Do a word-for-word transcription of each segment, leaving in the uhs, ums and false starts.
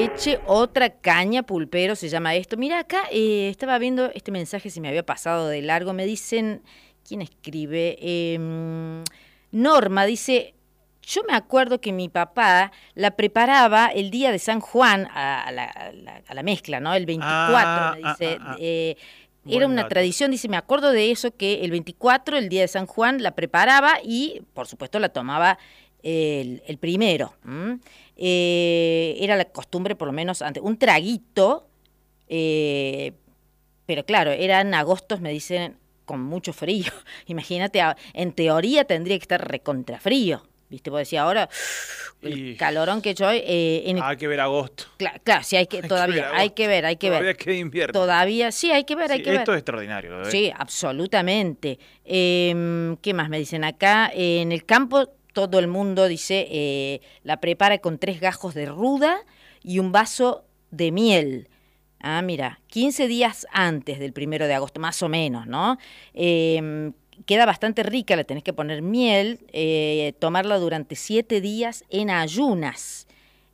leche, otra caña pulpero se llama esto. Mira, acá eh, estaba viendo este mensaje, se me había pasado de largo, me dicen, ¿quién escribe? Eh, Norma dice, yo me acuerdo que mi papá la preparaba el día de San Juan a, a, la, a, la, a la mezcla, ¿no? El veinticuatro, Ah, me ah, dice, ah, ah. eh, Buen era una dato. tradición, dice, me acuerdo de eso, que el veinticuatro, el día de San Juan, la preparaba y, por supuesto, la tomaba el, el primero. ¿m? Eh, era la costumbre, por lo menos, antes, un traguito, eh, pero claro, eran agostos, me dicen, con mucho frío. Imagínate, en teoría tendría que estar recontra frío. ¿Viste? Vos decías ahora, el Y calorón que yo hoy. Eh, en el, hay que ver agosto. Claro, claro, sí, hay que, Hay que todavía, ver hay que ver, hay que ver. Todavía queda invierno. Todavía, sí, hay que ver, Sí, hay que ver. esto es extraordinario. ¿Lo ves? Sí, absolutamente. Eh, ¿Qué más me dicen acá? Eh, en el campo todo el mundo dice, eh, la prepara con tres gajos de ruda y un vaso de miel. Ah, mira, quince días antes del primero de agosto, más o menos, ¿no? Eh, queda bastante rica, le tenés que poner miel, eh, tomarla durante siete días en ayunas.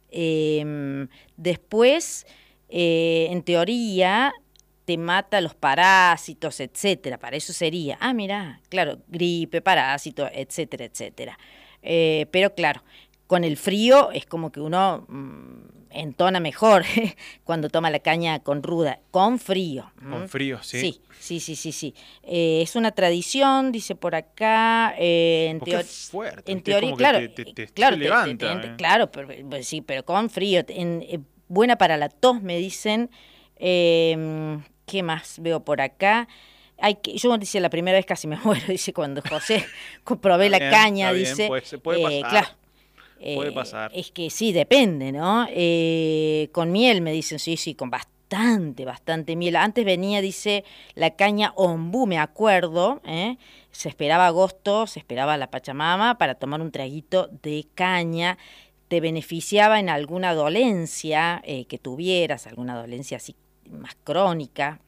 Eh, después, eh, en teoría, te mata los parásitos, etcétera. Para eso sería, ah, mira, claro, gripe, parásito, etcétera, etcétera. Eh, pero claro, con el frío es como que uno mmm, entona mejor cuando toma la caña con ruda, con frío. Con frío, sí. Sí, sí, sí, sí, sí. Eh, es una tradición, dice por acá. Eh, en teoría, fuerte, en teoría, claro, te, te, te, claro, te levanta, te, te, eh. claro, pero, pues, sí, pero con frío. En, eh, buena para la tos, me dicen. Eh, ¿Qué más veo por acá? Hay que, yo dice la primera vez casi me muero, dice cuando José probé la bien, caña, bien, dice. Pues, se puede eh, pasar. Claro. Puede Eh, pasar. Es que sí, depende, ¿no? Eh, con miel me dicen, sí, sí, con bastante, bastante miel. Antes venía, dice, la caña ombú, me acuerdo, ¿eh? Se esperaba agosto, se esperaba la Pachamama para tomar un traguito de caña. Te beneficiaba en alguna dolencia eh, que tuvieras, alguna dolencia así más crónica,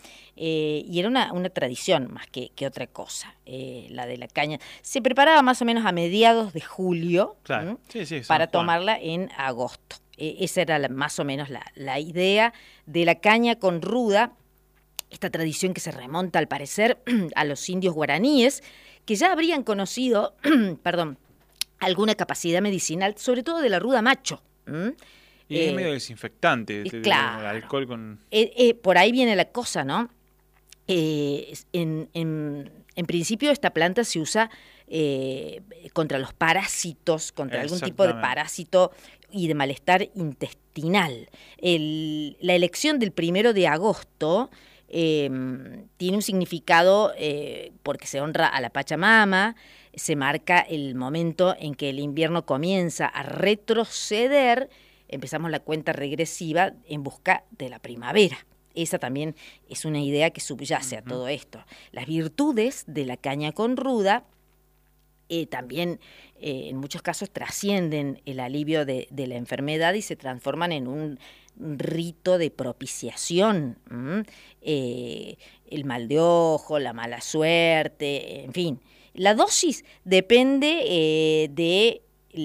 eh, y era una, una tradición más que, que otra cosa, eh, la de la caña. Se preparaba más o menos a mediados de julio, claro. sí, sí, para tomarla en agosto. Eh, esa era la, más o menos la, la idea de la caña con ruda, esta tradición que se remonta al parecer a los indios guaraníes, que ya habrían conocido, perdón, alguna capacidad medicinal, sobre todo de la ruda macho. ¿m? Y es eh, medio desinfectante, y te, claro, el alcohol con... Eh, eh, por ahí viene la cosa, ¿no? Eh, en, en, en principio esta planta se usa eh, contra los parásitos, contra algún tipo de parásito y de malestar intestinal. El, la elección del primero de agosto eh, tiene un significado eh, porque se honra a la Pachamama, se marca el momento en que el invierno comienza a retroceder. Empezamos la cuenta regresiva en busca de la primavera. Esa también es una idea que subyace uh-huh. a todo esto. Las virtudes de la caña con ruda eh, también eh, en muchos casos trascienden el alivio de, de la enfermedad y se transforman en un rito de propiciación. ¿m? Eh, el mal de ojo, la mala suerte, en fin. La dosis depende eh, de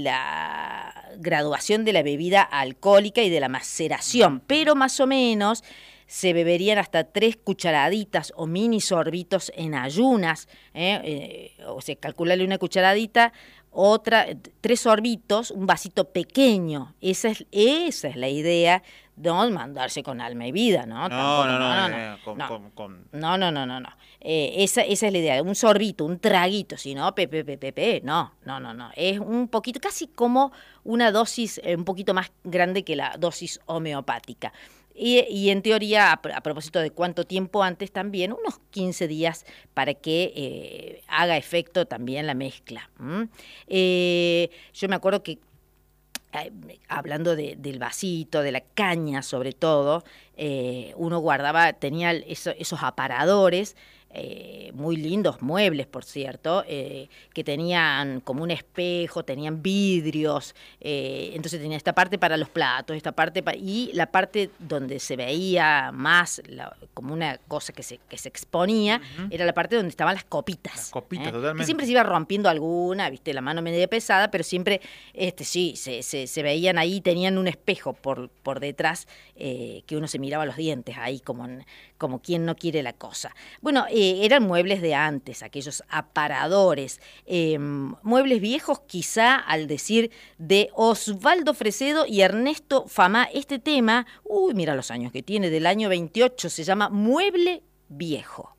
la graduación de la bebida alcohólica y de la maceración, pero más o menos se beberían hasta tres cucharaditas o mini sorbitos en ayunas, ¿eh? Eh, o sea, calcularle una cucharadita, otra, tres sorbitos, un vasito pequeño. Esa es, esa es la idea, no mandarse con alma y vida, ¿no? No, Tampoco, no, no, no, no, no, con, no, con, con... no, no, no, no, no. Eh, esa, esa es la idea, un sorbito, un traguito, si no, pepe, pepe, pepe, no, no, no, no. Es un poquito, casi como una dosis eh, un poquito más grande que la dosis homeopática. Y, y en teoría, a, a propósito de cuánto tiempo antes también, unos quince días para que eh, haga efecto también la mezcla. ¿Mm? Eh, yo me acuerdo que, eh, hablando de, del vasito, de la caña sobre todo, eh, uno guardaba, tenía eso, esos aparadores eh, muy lindos muebles, por cierto, eh, que tenían como un espejo, tenían vidrios, eh, entonces tenía esta parte para los platos, esta parte pa y la parte donde se veía más la, como una cosa que se, que se exponía, uh-huh. era la parte donde estaban las copitas. Las copitas, ¿eh? totalmente. Que siempre se iba rompiendo alguna, viste, la mano media pesada, pero siempre, este sí, se, se, se veían ahí, tenían un espejo por, por detrás, eh, que uno se miraba los dientes ahí como, como quien no quiere la cosa. Bueno, eh, eran muebles de antes, aquellos aparadores, eh, muebles viejos quizá al decir de Osvaldo Fresedo y Ernesto Famá. Este tema, uy, mira los años que tiene, del año veintiocho, se llama Mueble Viejo.